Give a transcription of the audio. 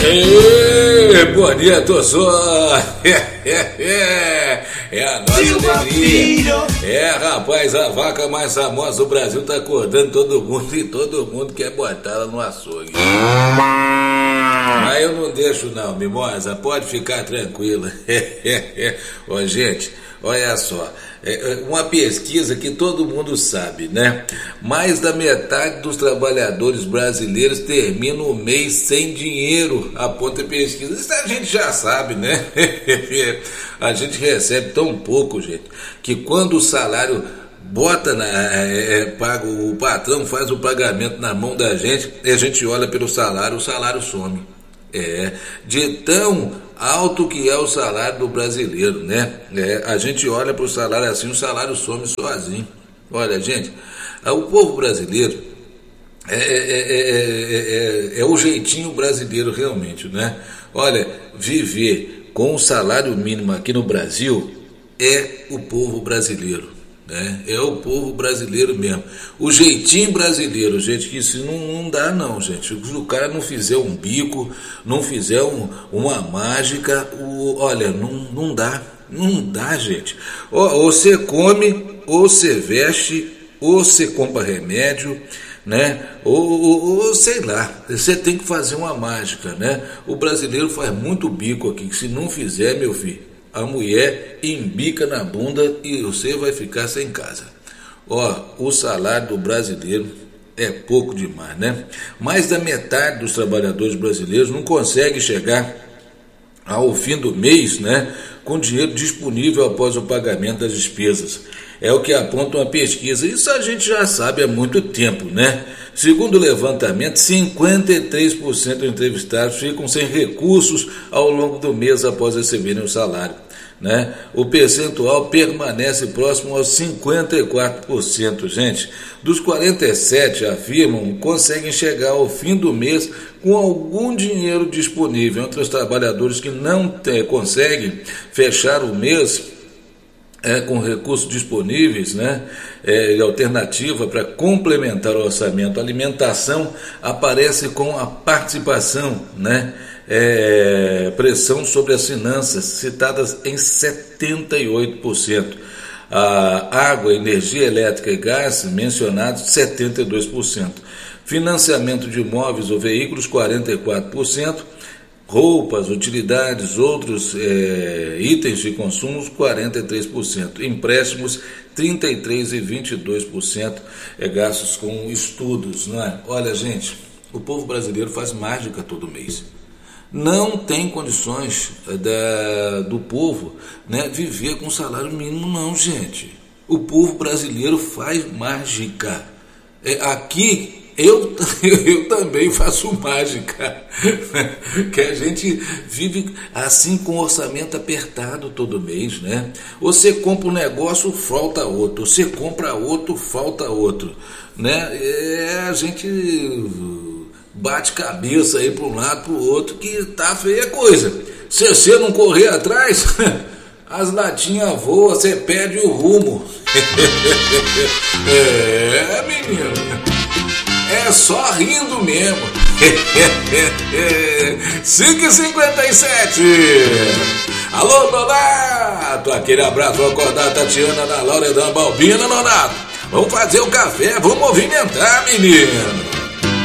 Ei, bom dia, Tossó. É a nossa alegria. Rapaz, a vaca mais famosa do Brasil tá acordando todo mundo e todo mundo quer botar ela no açougue. Mas eu não deixo não, Mimosa, pode ficar tranquila. Ô, gente, olha só, uma pesquisa que todo mundo sabe, né? Mais da metade dos trabalhadores brasileiros termina o mês sem dinheiro, aponta a pesquisa. Isso a gente já sabe, né? A gente recebe tão pouco, gente, que quando o salário paga, o patrão faz o pagamento na mão da gente, e a gente olha pelo salário, o salário some. De tão alto que é o salário do brasileiro, né? A gente olha para o salário assim, o salário some sozinho. Olha, gente, o povo brasileiro é o jeitinho brasileiro realmente, né? Olha, viver com o salário mínimo aqui no Brasil é o povo brasileiro. É o povo brasileiro mesmo, o jeitinho brasileiro, gente, que isso não dá não, gente. Se o cara não fizer um bico, não fizer uma mágica, olha, não dá, gente. Ou você come, ou você veste, ou você compra remédio, né? Ou sei lá, você tem que fazer uma mágica, né? O brasileiro faz muito bico aqui, que se não fizer, meu filho, a mulher embica na bunda e você vai ficar sem casa. O salário do brasileiro é pouco demais, né? Mais da metade dos trabalhadores brasileiros não consegue chegar ao fim do mês, né, com dinheiro disponível após o pagamento das despesas. É o que aponta uma pesquisa. Isso a gente já sabe há muito tempo, né? Segundo o levantamento, 53% dos entrevistados ficam sem recursos ao longo do mês após receberem o salário, né? O percentual permanece próximo aos 54%, gente. Dos 47% afirmam que conseguem chegar ao fim do mês com algum dinheiro disponível. Entre os trabalhadores que não conseguem fechar o mês com recursos disponíveis, né, e alternativa para complementar o orçamento, a alimentação aparece com a participação, né, pressão sobre as finanças, citadas em 78%. A água, energia elétrica e gás, mencionados, 72%. Financiamento de imóveis ou veículos, 44%. Roupas, utilidades, outros itens de consumo, 43%. Empréstimos, 33% e 22% gastos com estudos, não é? Olha, gente, o povo brasileiro faz mágica todo mês. Não tem condições do povo, né, viver com salário mínimo, não, gente. O povo brasileiro faz mágica. Aqui eu também faço mágica, que a gente vive assim com orçamento apertado todo mês, né? Você compra um negócio, falta outro. Você compra outro, falta outro, né? A gente bate cabeça aí para um lado, para o outro, que tá feia a coisa. Se você não correr atrás, as latinhas voam, você perde o rumo. Menino, é só rindo mesmo. 5h57. Alô, Nonato. Aquele abraço, vou acordar a Tatiana, da Laura e da Balbina, Nonato. Vamos fazer o café, vamos movimentar, menino.